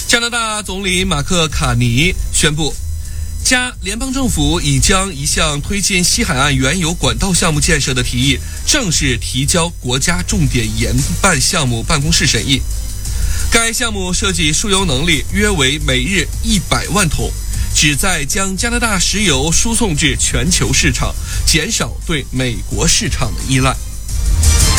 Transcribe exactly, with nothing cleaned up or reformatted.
加拿大总理马克卡尼宣布，加联邦政府已将一项推进西海岸原油管道项目建设的提议正式提交国家重点研办项目办公室审议。该项目设计输油能力约为每日一百万桶，旨在将加拿大石油输送至全球市场，减少对美国市场的依赖。